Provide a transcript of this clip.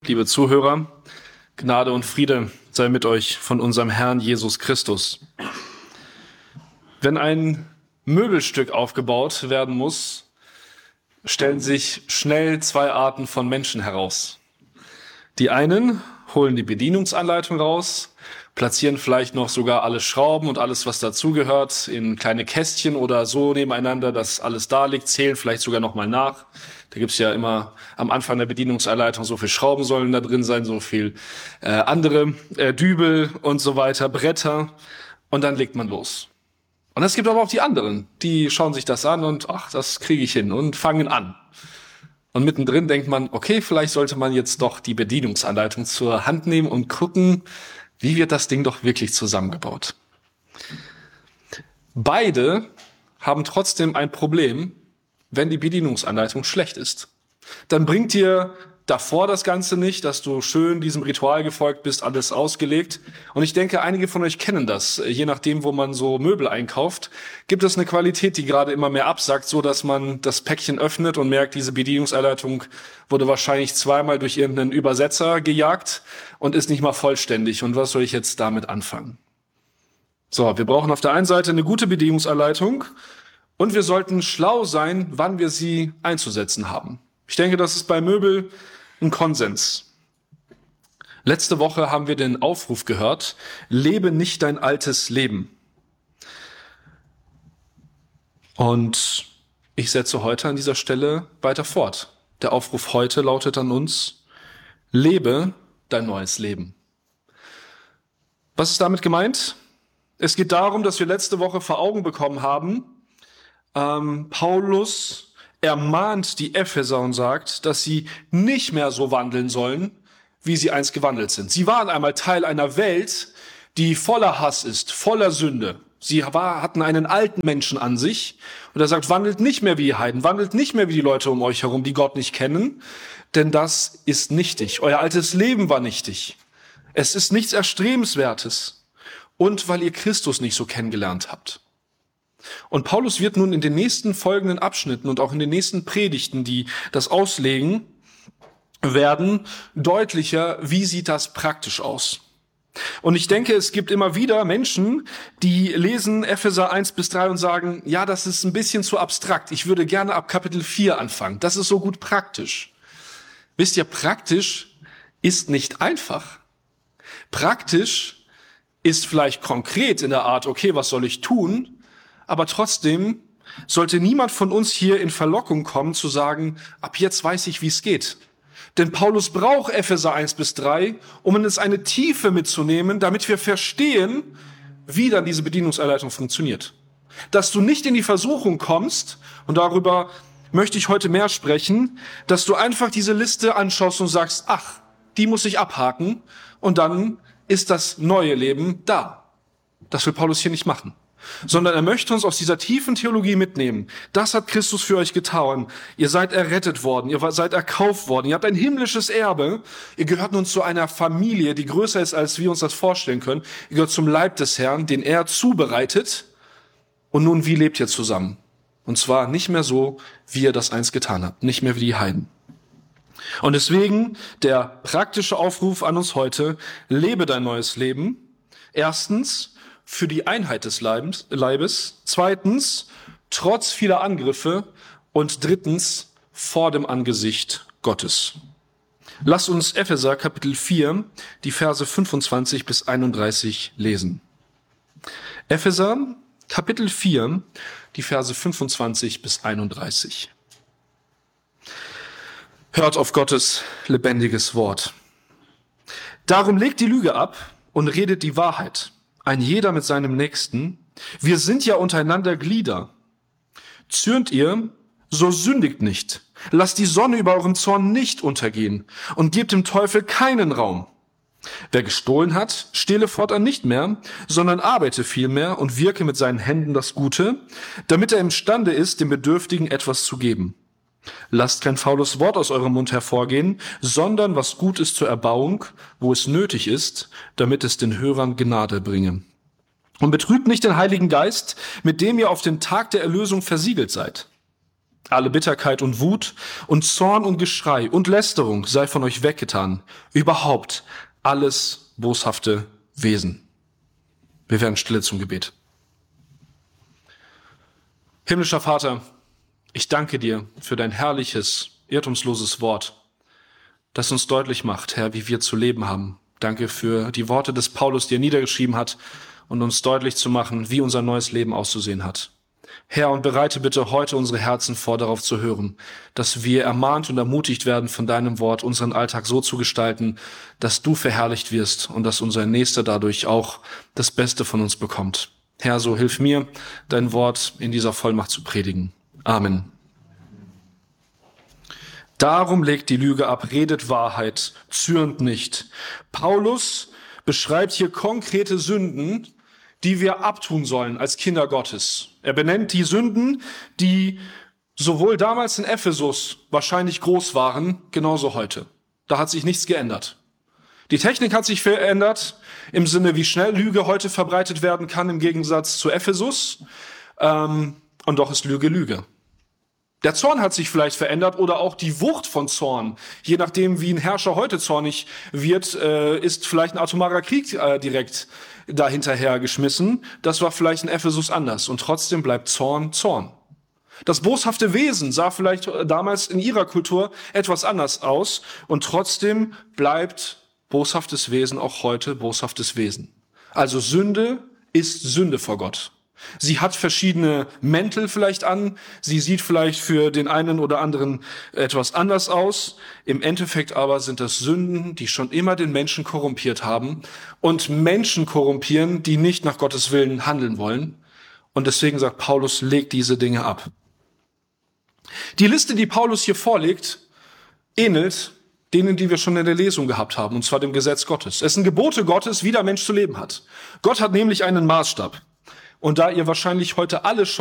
Liebe Zuhörer, Gnade und Friede sei mit euch von unserem Herrn Jesus Christus. Wenn ein Möbelstück aufgebaut werden muss, stellen sich schnell zwei Arten von Menschen heraus. Die einen holen die Bedienungsanleitung raus, platzieren vielleicht noch sogar alle Schrauben und alles, was dazugehört, in kleine Kästchen oder so nebeneinander, dass alles da liegt, zählen vielleicht sogar nochmal nach. Da gibt's ja immer am Anfang der Bedienungsanleitung, so viel Schrauben sollen da drin sein, so viel andere Dübel und so weiter, Bretter, und dann legt man los. Und es gibt aber auch die anderen, die schauen sich das an und ach, das kriege ich hin und fangen an. Und mittendrin denkt man, okay, vielleicht sollte man jetzt doch die Bedienungsanleitung zur Hand nehmen und gucken, wie wird das Ding doch wirklich zusammengebaut. Beide haben trotzdem ein Problem, wenn die Bedienungsanleitung schlecht ist. Dann bringt dir davor das Ganze nicht, dass du schön diesem Ritual gefolgt bist, alles ausgelegt. Und ich denke, einige von euch kennen das. Je nachdem, wo man so Möbel einkauft, gibt es eine Qualität, die gerade immer mehr absackt, so dass man das Päckchen öffnet und merkt, diese Bedienungsanleitung wurde wahrscheinlich zweimal durch irgendeinen Übersetzer gejagt und ist nicht mal vollständig. Und was soll ich jetzt damit anfangen? So, wir brauchen auf der einen Seite eine gute Bedienungsanleitung und wir sollten schlau sein, wann wir sie einzusetzen haben. Ich denke, das ist bei Möbel ein Konsens. Letzte Woche haben wir den Aufruf gehört, lebe nicht dein altes Leben. Und ich setze heute an dieser Stelle weiter fort. Der Aufruf heute lautet an uns, lebe dein neues Leben. Was ist damit gemeint? Es geht darum, dass wir letzte Woche vor Augen bekommen haben, Paulus ermahnt die Epheser und sagt, dass sie nicht mehr so wandeln sollen, wie sie einst gewandelt sind. Sie waren einmal Teil einer Welt, die voller Hass ist, voller Sünde. Sie hatten einen alten Menschen an sich. Und er sagt, wandelt nicht mehr wie die Heiden, wandelt nicht mehr wie die Leute um euch herum, die Gott nicht kennen, denn das ist nichtig. Euer altes Leben war nichtig. Es ist nichts Erstrebenswertes. Und weil ihr Christus nicht so kennengelernt habt. Und Paulus wird nun in den nächsten folgenden Abschnitten und auch in den nächsten Predigten, die das auslegen werden, deutlicher, wie sieht das praktisch aus. Und ich denke, es gibt immer wieder Menschen, die lesen Epheser 1-3 und sagen, ja, das ist ein bisschen zu abstrakt. Ich würde gerne ab Kapitel 4 anfangen. Das ist so gut praktisch. Wisst ihr, praktisch ist nicht einfach. Praktisch ist vielleicht konkret in der Art, okay, was soll ich tun? Aber trotzdem sollte niemand von uns hier in Verlockung kommen zu sagen, ab jetzt weiß ich, wie es geht. Denn Paulus braucht Epheser 1-3, um uns eine Tiefe mitzunehmen, damit wir verstehen, wie dann diese Bedienungsanleitung funktioniert. Dass du nicht in die Versuchung kommst, und darüber möchte ich heute mehr sprechen, dass du einfach diese Liste anschaust und sagst, ach, die muss ich abhaken, und dann ist das neue Leben da. Das will Paulus hier nicht machen. Sondern er möchte uns aus dieser tiefen Theologie mitnehmen. Das hat Christus für euch getan. Ihr seid errettet worden, ihr seid erkauft worden, ihr habt ein himmlisches Erbe. Ihr gehört nun zu einer Familie, die größer ist, als wir uns das vorstellen können. Ihr gehört zum Leib des Herrn, den er zubereitet. Und nun, wie lebt ihr zusammen? Und zwar nicht mehr so, wie ihr das einst getan habt, nicht mehr wie die Heiden. Und deswegen der praktische Aufruf an uns heute, lebe dein neues Leben. Erstens, für die Einheit des Leibes. Zweitens, trotz vieler Angriffe. Und drittens, vor dem Angesicht Gottes. Lasst uns Epheser Kapitel 4, die Verse 25-31 lesen. Epheser Kapitel 4, die Verse 25-31. Hört auf Gottes lebendiges Wort. Darum legt die Lüge ab und redet die Wahrheit. Ein jeder mit seinem Nächsten. Wir sind ja untereinander Glieder. Zürnt ihr, so sündigt nicht. Lasst die Sonne über euren Zorn nicht untergehen und gebt dem Teufel keinen Raum. Wer gestohlen hat, stehle fortan nicht mehr, sondern arbeite vielmehr und wirke mit seinen Händen das Gute, damit er imstande ist, dem Bedürftigen etwas zu geben. Lasst kein faules Wort aus eurem Mund hervorgehen, sondern was gut ist zur Erbauung, wo es nötig ist, damit es den Hörern Gnade bringe. Und betrübt nicht den Heiligen Geist, mit dem ihr auf den Tag der Erlösung versiegelt seid. Alle Bitterkeit und Wut und Zorn und Geschrei und Lästerung sei von euch weggetan. Überhaupt alles boshafte Wesen. Wir werden stille zum Gebet. Himmlischer Vater, ich danke dir für dein herrliches, irrtumsloses Wort, das uns deutlich macht, Herr, wie wir zu leben haben. Danke für die Worte des Paulus, die er niedergeschrieben hat, und uns deutlich zu machen, wie unser neues Leben auszusehen hat. Herr, und bereite bitte heute unsere Herzen vor, darauf zu hören, dass wir ermahnt und ermutigt werden von deinem Wort, unseren Alltag so zu gestalten, dass du verherrlicht wirst und dass unser Nächster dadurch auch das Beste von uns bekommt. Herr, so hilf mir, dein Wort in dieser Vollmacht zu predigen. Amen. Darum legt die Lüge ab, redet Wahrheit, zürnt nicht. Paulus beschreibt hier konkrete Sünden, die wir abtun sollen als Kinder Gottes. Er benennt die Sünden, die sowohl damals in Ephesus wahrscheinlich groß waren, genauso heute. Da hat sich nichts geändert. Die Technik hat sich verändert, im Sinne, wie schnell Lüge heute verbreitet werden kann, im Gegensatz zu Ephesus. Und doch ist Lüge Lüge. Der Zorn hat sich vielleicht verändert oder auch die Wucht von Zorn. Je nachdem, wie ein Herrscher heute zornig wird, ist vielleicht ein atomarer Krieg direkt dahinterher geschmissen. Das war vielleicht in Ephesus anders. Und trotzdem bleibt Zorn Zorn. Das boshafte Wesen sah vielleicht damals in ihrer Kultur etwas anders aus. Und trotzdem bleibt boshaftes Wesen auch heute boshaftes Wesen. Also Sünde ist Sünde vor Gott. Sie hat verschiedene Mäntel vielleicht an. Sie sieht vielleicht für den einen oder anderen etwas anders aus. Im Endeffekt aber sind das Sünden, die schon immer den Menschen korrumpiert haben und Menschen korrumpieren, die nicht nach Gottes Willen handeln wollen. Und deswegen sagt Paulus, legt diese Dinge ab. Die Liste, die Paulus hier vorlegt, ähnelt denen, die wir schon in der Lesung gehabt haben, und zwar dem Gesetz Gottes. Es sind Gebote Gottes, wie der Mensch zu leben hat. Gott hat nämlich einen Maßstab. Und da ihr wahrscheinlich heute alle schon